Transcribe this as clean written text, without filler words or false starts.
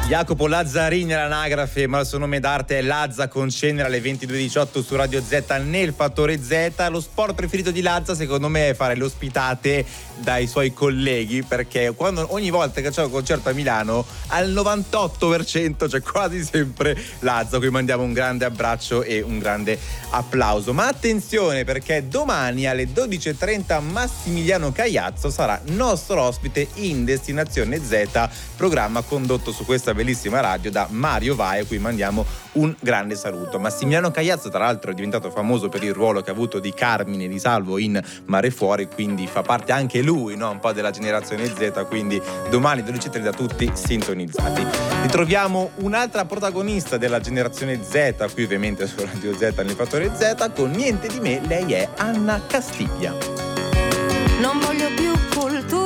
Jacopo Lazzarini all'anagrafe, ma il suo nome d'arte è Lazza con Cenere alle 22:18 su Radio Z nel Fattore Z. Lo sport preferito di Lazza secondo me è fare le ospitate dai suoi colleghi, perché ogni volta che c'è un concerto a Milano al 98% c'è quasi sempre Lazza, a cui mandiamo un grande abbraccio e un grande applauso. Ma attenzione, perché domani alle 12:30 Massimiliano Cagliazzo sarà nostro ospite in Destinazione Z, programma condotto su questa bellissima radio da Mario Vai, a cui mandiamo un grande saluto. Massimiliano Cagliazzo tra l'altro è diventato famoso per il ruolo che ha avuto di Carmine Di Salvo in Mare Fuori, quindi fa parte anche lui, no? Un po' della generazione Z, quindi domani 12:30 da tutti sintonizzati. Ritroviamo un'altra protagonista della generazione Z, qui ovviamente su Radio Z nel Fattore Z, con Niente di me, lei è Anna Castiglia. Non voglio più cultura